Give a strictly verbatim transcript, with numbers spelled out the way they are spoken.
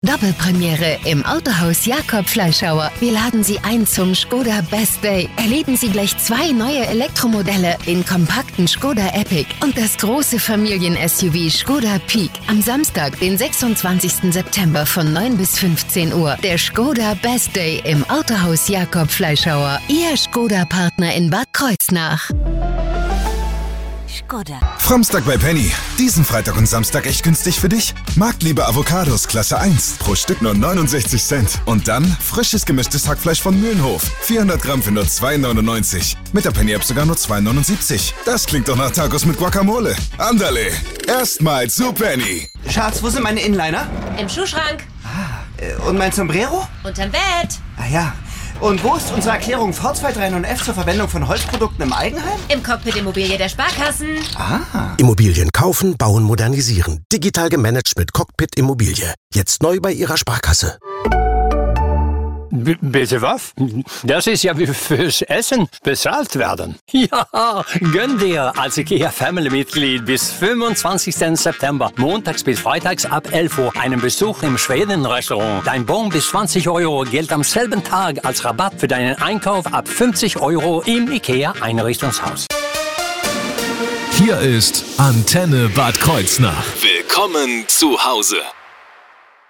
Doppelpremiere im Autohaus Jakob Fleischhauer. Wir laden Sie ein zum Skoda Best Day. Erleben Sie gleich zwei neue Elektromodelle, den kompakten Skoda Epic und das große Familien-S U V Skoda Peak. Am Samstag, den sechsundzwanzigsten September von neun bis fünfzehn Uhr. Der Skoda Best Day im Autohaus Jakob Fleischhauer. Ihr Skoda-Partner in Bad Kreuznach. Skoda. Framstag bei Penny. Diesen Freitag und Samstag echt günstig für dich? Marktliebe Avocados Klasse eins. Pro Stück nur neunundsechzig Cent. Und dann frisches gemischtes Hackfleisch von Mühlenhof. vierhundert Gramm für nur zwei neunundneunzig. Mit der Penny-App sogar nur zwei neunundsiebzig. Das klingt doch nach Tacos mit Guacamole. Andale. Erstmal zu Penny. Schatz, wo sind meine Inliner? Im Schuhschrank. Ah, und mein Sombrero? Unterm Bett. Ah ja. Und wo ist unsere Erklärung V zwei drei neun F zur Verwendung von Holzprodukten im Eigenheim? Im Cockpit Immobilie der Sparkassen. Ah. Immobilien kaufen, bauen, modernisieren. Digital gemanagt mit Cockpit Immobilie. Jetzt neu bei Ihrer Sparkasse. B- bitte was? Das ist ja wie fürs Essen bezahlt werden. Ja, gönn dir als IKEA-Family-Mitglied bis fünfundzwanzigsten September, montags bis freitags ab elf Uhr, einen Besuch im Schweden-Restaurant. Dein Bon bis zwanzig Euro gilt am selben Tag als Rabatt für deinen Einkauf ab fünfzig Euro im IKEA-Einrichtungshaus. Hier ist Antenne Bad Kreuznach. Willkommen zu Hause.